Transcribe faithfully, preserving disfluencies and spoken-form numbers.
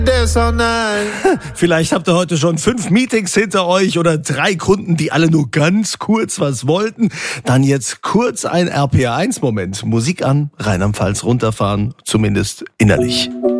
Vielleicht habt ihr heute schon fünf Meetings hinter euch oder drei Kunden, die alle nur ganz kurz was wollten. Dann jetzt kurz ein R P R eins Moment. Musik an, Rheinland-Pfalz runterfahren, zumindest innerlich.